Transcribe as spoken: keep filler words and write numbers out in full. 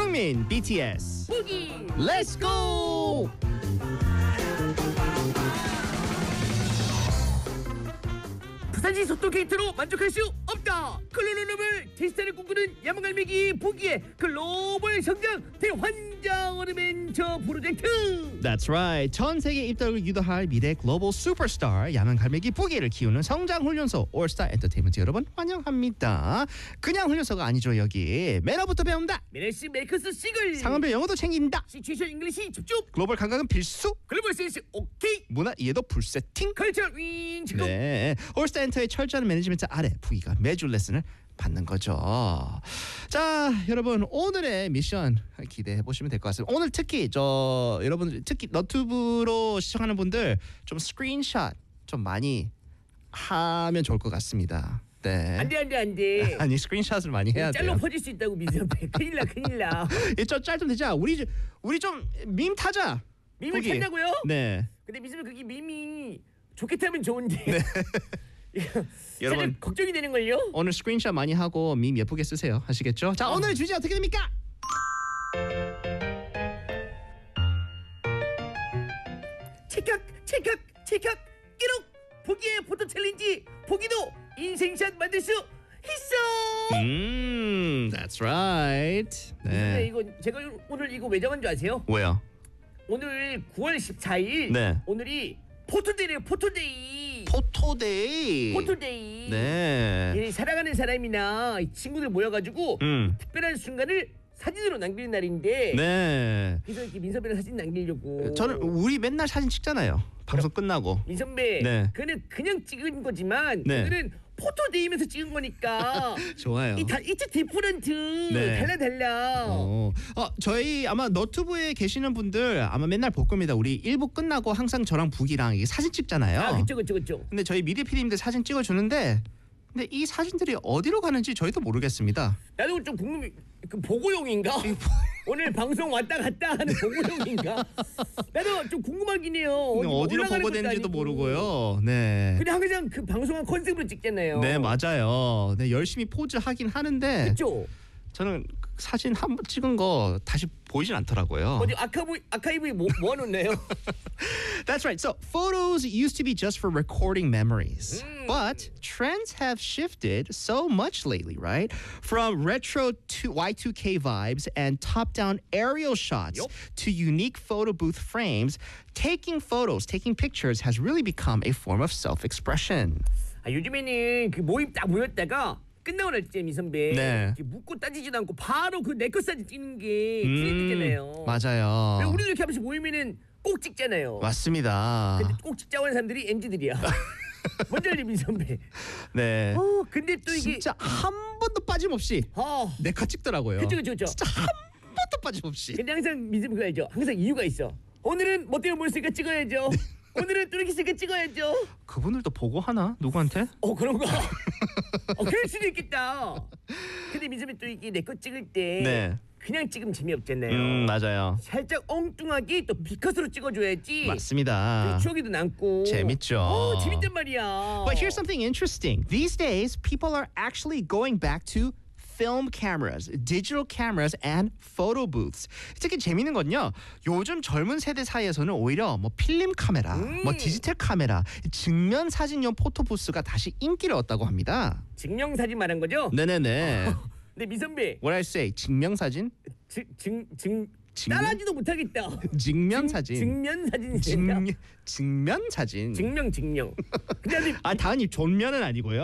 손흥민, 비티에스. 부기. Let's go! 부산시 소통 게이트로 만족할 수 없다. 글로벌을 테스트를 꿈꾸는 야망갈매기 부기의 글로벌 성장 대환장 어드벤처 프로젝트. That's right. 전 세계 입덕을 유도할 미래 글로벌 슈퍼스타 야망 갈매기 부기를 키우는 성장 훈련소 올스타 엔터테인먼트 여러분 환영합니다. 그냥 훈련소가 아니죠. 여기 매너부터 배운다. 메레시 메이커스 시글. 상업별 영어도 챙긴다. 시츄에이션 잉글리시 집중. 글로벌 감각은 필수. 글로벌 센스 오케이. 문화 이해도 풀 세팅. 컬처 윙 지금. 네, 올스타 엔터의 철저한 매니지먼트 아래 부기가 매주 레슨을 받는 거죠. 자, 여러분 오늘의 미션 기대해 보시면 될 것 같습니다. 오늘 특히 저 여러분 특히 너튜브로 시청하는 분들 좀 스크린샷 좀 많이 하면 좋을 것 같습니다. 네. 안돼 안돼 안돼. 아니 스크린샷을 많이 해야 돼요. 짤로 퍼질 수 있다고 미세한데 큰일 나 큰일 나. 이쪽 짤좀 되자. 우리 우리 좀 밈 타자. 밈을 거기. 찾냐고요? 네. 근데 미세면 그게 밈이 좋게 타면 좋은데. 네. 여러분 여러분 걱정이 되는 걸요? 오늘 스크린샷 많이 하고 밈 예쁘게 쓰세요. 아시겠죠? 자, 어. 오늘의 주제 어떻게 됩니까? 찰칵 찰칵 찰칵 기록 보기의 포토 챌린지 보기도 인생샷 만들 수 있어. 음, that's right. 네. 네. 이거 제가 오늘 이거 왜 정한 줄 아세요? 왜요? 오늘 구월 십사일 네. 오늘이 포토데이래요. 포토데이. 포토데이. 포토데이. 네. 예, 사랑하는 사람이나 친구들 모여가지고 음. 특별한 순간을 사진으로 남기는 날인데 네. 그래서 이렇게 민선배랑 사진 남기려고. 저는 우리 맨날 사진 찍잖아요. 방송 끝나고. 민선배 네. 그는 그냥 찍은 거지만 네. 오늘은 포토데이면서 찍은 거니까 좋아요. 이 다 이츠 디프런트. 네. 달라 달라. 어. 어, 저희 아마 너튜브에 계시는 분들 아마 맨날 볼 겁니다. 우리 일 부 끝나고 항상 저랑 북이랑 이게 사진 찍잖아요. 아 그쵸 그쵸 그쵸. 근데 저희 미리 피디님들 사진 찍어주는데 근데 이 사진들이 어디로 가는지 저희도 모르겠습니다. 나도 좀 궁금해. 그 보고용인가? 오늘 방송 왔다 갔다 하는 보고용인가? 나도 좀 궁금하긴 해요. 어디 어디로 올라가는 것도 보고되는지도 아니고. 모르고요. 네. 근데 항상 그 방송한 컨셉으로 찍잖아요. 네, 맞아요. 네, 열심히 포즈 하긴 하는데 그쵸? 저는 그 사진 한 번 찍은 거 다시 보이진 않더라고요. 어디 아카이브 아카이브에 뭐 모아놓나요? That's right. So photos used to be just for recording memories. But trends have shifted so much lately, right? From retro to Y two K vibes and top-down aerial shots Yup. to unique photo booth frames, taking photos, taking pictures has really become a form of self-expression. 아, 요즘에는 그 모임 딱 모였다가 끝나고 날 때 미선배 네. 이렇게 묻고 따지지도 않고 바로 그 내 것 사진 찍는 게 트렌드잖아요. 맞아요. 그리고 우리도 이렇게 한 번씩 모이면은 꼭 찍잖아요. 맞습니다. 근데 꼭 찍자고 하는 사람들이 엠지들이야. 뭔지 알지 민선배? 네. 어 근데 또 이게 진짜 한 번도 빠짐없이 어 네카 찍더라고요. 그쵸 그쵸 그쵸. 진짜 한 번도 빠짐없이. 근데 항상 민선배 그거 알죠? 항상 이유가 있어. 오늘은 뭐 때문에 모였으니까 찍어야죠. 오늘은 또 이렇게 있으니까 찍어야죠. 그분들도 보고 하나? 누구한테? 어 그런가? 어 그럴 수도 있겠다. 근데 민선배 또 이게 내 거 찍을 때 네. 그냥 찍으면 재미없잖아요. 음, 맞아요. 살짝 엉뚱하게 또 비컷으로 찍어줘야지. 맞습니다. 추억이도 남고. 재밌죠. 어 재밌단 말이야. But here's something interesting. These days, people are actually going back to film cameras, digital cameras, and photo booths. 특히 재밌는 건요. 요즘 젊은 세대 사이에서는 오히려 뭐 필름 카메라, 음. 뭐 디지털 카메라, 증명 사진용 포토 부스가 다시 인기를 얻다고 합니다. 증명사진 말한 거죠? 네네네. 근데 민선배 What I say? 증명 사진? 증증증 증명? 따라하지도 못하겠다. 증명 사진. 증면 사진이 증명 증면 사진. 증명 증명. 근데 아, 당연히 존면은 아니고요.